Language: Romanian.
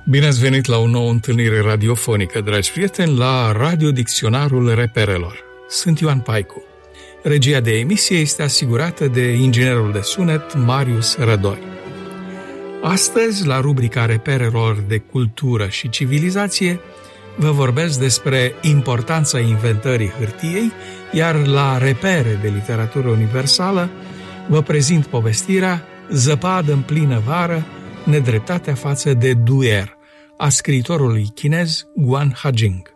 Bine ați venit la o nouă întâlnire radiofonică, dragi prieteni, la Radio Dicționarul Reperelor. Sunt Ioan Paicu. Regia de emisie este asigurată de inginerul de sunet Marius Rădoi. Astăzi, la rubrica Reperelor de cultură și civilizație, vă vorbesc despre importanța inventării hârtiei, iar la Repere de literatură universală vă prezint povestirea Zăpadă în plină vară, nedreptatea față de Duer, a scriitorului chinez Guan Hajing.